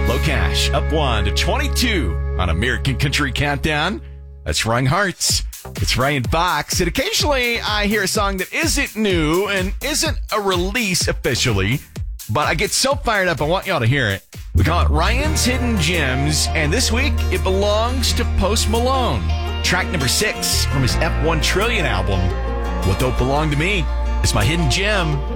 Locash up 1 to 22 on American Country Countdown. That's Wrong Hearts. It's Ryan Fox. And occasionally I hear a song that isn't new and isn't a release officially, but I get so fired up I want y'all to hear it. We call it Ryan's Hidden Gems, and this week it belongs to Post Malone. Track number 6 from his F1 Trillion album. What Don't Belong to Me is my hidden gem.